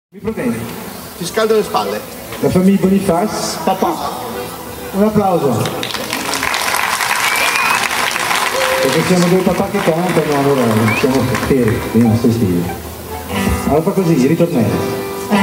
Mi problemi. Ti scaldo le spalle. La famiglia Boniface, papà. Un applauso. Perché siamo due papà che cantano, allora siamo fieri dei nostri figli. Allora fa così, ritornello.